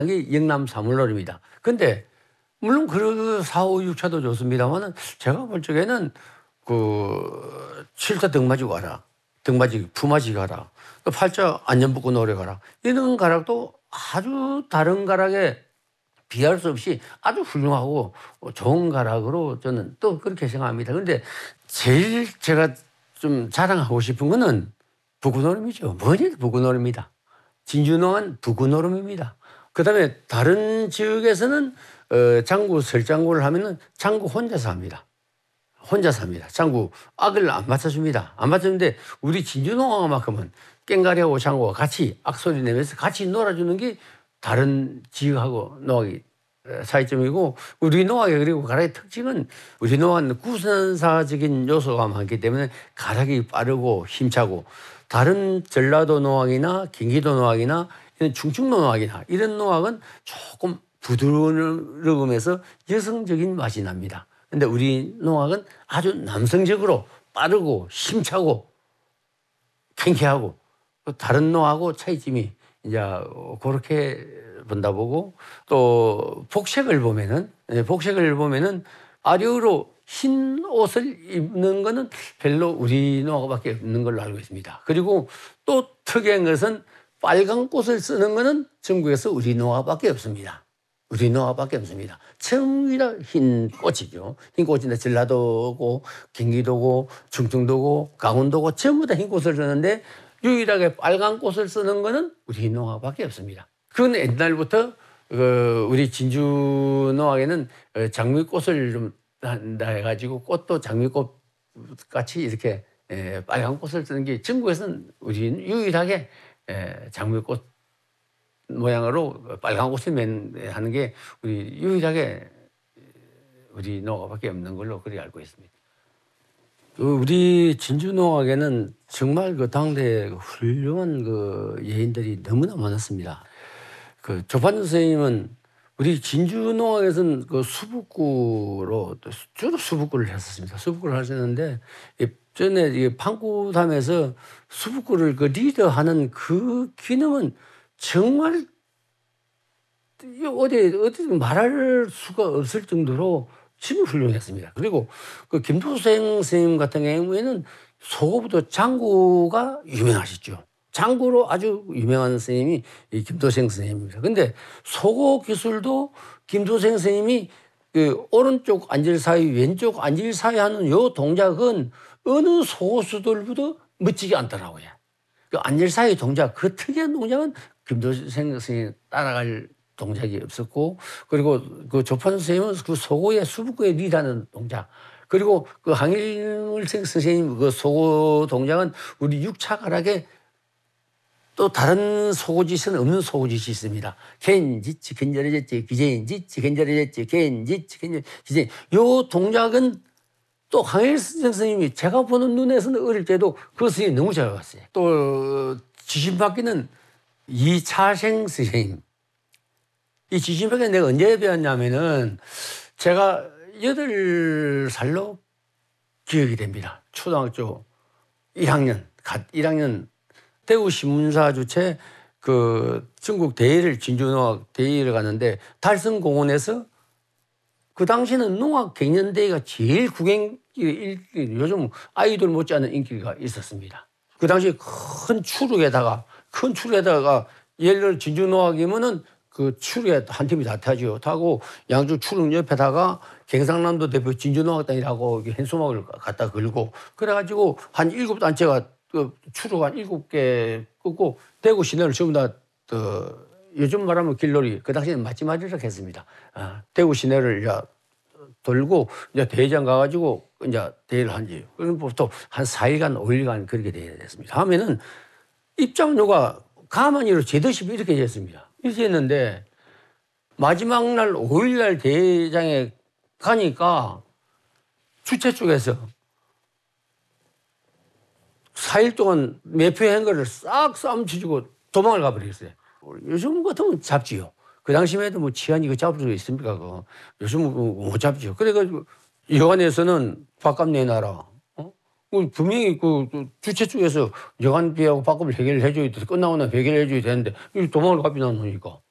이게 영남 사물놀이입니다. 근데 물론 그 4, 5, 6차도 좋습니다만은 제가 볼 적에는 그 7차 등맞이 가라. 등맞이 품맞이 가라. 8차 안전 벗고 노래 가라. 이런 가락도 아주 다른 가락에 비할 수 없이 아주 훌륭하고 좋은 가락으로 저는 또 그렇게 생각합니다. 그런데 제일 제가 좀 자랑하고 싶은 거는 부구노름이죠. 뭐니 부구노름입니다. 진주농은 부구노름입니다. 그다음에 다른 지역에서는 장구 설장구를 하면은 장구 혼자서 합니다. 혼자서 합니다. 장구 악을 안 맞춰줍니다. 안 맞춰주는데 우리 진주농만큼은 깽가리하고 장구가 같이 악소리 내면서 같이 놀아주는 게 다른 지역하고 농악이 차이점이고, 우리 농악의 그리고 가락의 특징은 우리 농악은 구선사적인 요소가 많기 때문에 가락이 빠르고 힘차고, 다른 전라도 농악이나 경기도 농악이나 이런 충청도 농악이나 이런 농악은 조금 부드러우면서 여성적인 맛이 납니다. 근데 우리 농악은 아주 남성적으로 빠르고 힘차고 팽쾌하고, 다른 농악하고 차이점이 이제 그렇게 본다 보고, 또 복색을 보면은 아래로 흰 옷을 입는 거는 별로 우리 농악밖에 없는 걸로 알고 있습니다. 그리고 또 특이한 것은 빨간 꽃을 쓰는 거는 전국에서 우리 농악밖에 없습니다. 우리 농악밖에 없습니다. 전부 다 흰 꽃이죠. 흰 꽃인데 전라도고 경기도고 충청도고 강원도고 전부 다 흰 꽃을 쓰는데 유일하게 빨간 꽃을 쓰는 거는 우리 농악밖에 없습니다. 그건 옛날부터 우리 진주 농악에는 장미꽃을 좀 한다 해가지고 꽃도 장미꽃 같이 이렇게 빨간 꽃을 쓰는 게 전국에서는 우리 유일하게 장미꽃 모양으로 빨간 꽃을 하는 게 우리 유일하게 우리 농악밖에 없는 걸로 그렇게 알고 있습니다. 우리 진주 농악에는 정말 그 당대 훌륭한 그 예인들이 너무나 많았습니다. 그 조판주 선생님은 우리 진주 농악에서는 그 수북구로 주로 수북구를 했었습니다. 수북구를 하셨는데 전에 판구담에서 수북구를 그 리더하는 그 기능은 정말 어디 말할 수가 없을 정도로 정말 훌륭했습니다. 그리고 그 김도생 선생님 같은 경우에는 소고부터 장구가 유명하시죠. 장구로 아주 유명한 선생님이 이 김도생 선생님입니다. 근데 소고 기술도 김도생 선생님이 그 오른쪽 안질 사이, 왼쪽 안질 사이 하는 요 동작은 어느 소고수들보다 멋지지 않더라고요. 그 안질 사이 동작, 그 특이한 동작은 김도생 선생님이 따라갈 동작이 없었고, 그리고 그 조판 선생님은 그 소고의 수북구에 리드하는 동작, 그리고 그 항일생 선생님 그 소고 동작은 우리 6차 가락에 또 다른 소고짓은 없는 소고짓이 있습니다. 겐지치 겐저리제치 기제인지치 겐저리제치 겐지치 겐저리 기제. 요 동작은 또 항일생 선생님이 제가 보는 눈에서는 어릴 때도 그 선생님이 너무 잘 봤어요. 또 지심받기는 이차생 선생님. 이 지심받기 내가 언제 배웠냐면은 제가 8살로 기억이 됩니다. 초등학교 1학년, 갓 1학년 대구신문사 주최 그 전국 대회를 진주농악 대회를 갔는데 달성공원에서 그 당시에는 농악 갱년대회가 제일 요즘 아이돌 못지않은 인기가 있었습니다. 그 당시 큰 추룩에다가 예를 진주농악이면은 그 추룩에 한 팀이 다 타죠. 타고 양쪽 추룩 옆에다가 경상남도 대표 진주농악단이라고 현수막을 갖다 걸고, 그래가지고 한 7단체가 그 추루가 한 7개 끄고 대구 시내를 전부 다 요즘 말하면 길놀이, 그 당시에는 맞지마리라 했습니다. 대구 시내를 이제 돌고 이제 대회장 가가지고 이제 대회를 한지, 그럼 보통 한 4일간 5일간 그렇게 대회가 됐습니다. 하면은 입장료가 가만히로 제듯이 이렇게 됐습니다. 이렇게 했는데 마지막 날 5일날 대회장에 가니까 주최 쪽에서 4일 동안 매표한 거를 싹 싸움치고 도망을 가버렸어요. 요즘 같으면 잡지요. 그 당시만 해도 뭐 치안이 그 잡을 수 있습니까? 요즘은 못 잡지요. 그래가지고 여관에서는 밥값 내놔라. 분명히 그 주최 쪽에서 여관비하고 밥값을 해결을 해줘야 돼. 끝나고 나면 해결을 해줘야 되는데 도망을 가비나 놓으니까.